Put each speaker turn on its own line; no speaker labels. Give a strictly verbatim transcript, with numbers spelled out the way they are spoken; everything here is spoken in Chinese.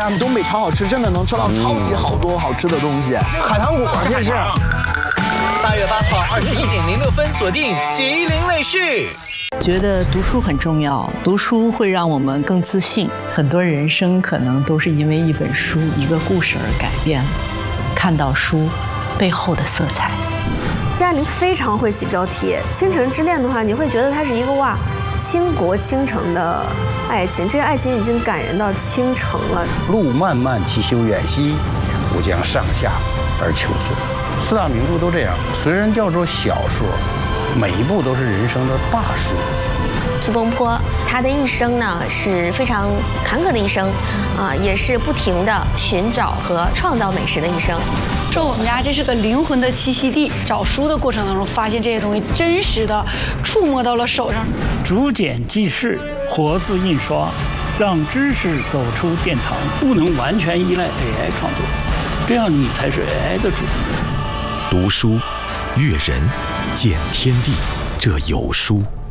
家东北超好吃，真的能吃到超级好多好吃的东西。
海棠果这是。
八月八号二十一点零六分锁定吉林卫视。
觉得读书很重要，读书会让我们更自信。很多人生可能都是因为一本书、一个故事而改变了。看到书背后的色彩。
张爱玲非常会起标题，《倾城之恋》的话，你会觉得它是一个哇，倾国倾城的爱情，这个爱情已经感人到倾城了。
路漫漫其修远兮，吾将上下而求索。四大名著都这样，虽然叫做小说，每一部都是人生的大书。
苏东坡他的一生呢是非常坎坷的一生，啊、呃，也是不停的寻找和创造美食的一生。
说我们家这是个灵魂的栖息地，找书的过程当中发现这些东西真实的触摸到了手上。
竹简记事，活字印刷，让知识走出殿堂，不能完全依赖 A I 创作，这样你才是 A I 的主人。
读书，阅人，见天地，这有书。